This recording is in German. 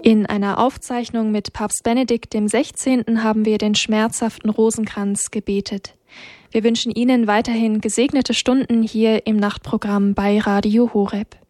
In einer Aufzeichnung mit Papst Benedikt XVI. Haben wir den schmerzhaften Rosenkranz gebetet. Wir wünschen Ihnen weiterhin gesegnete Stunden hier im Nachtprogramm bei Radio Horeb.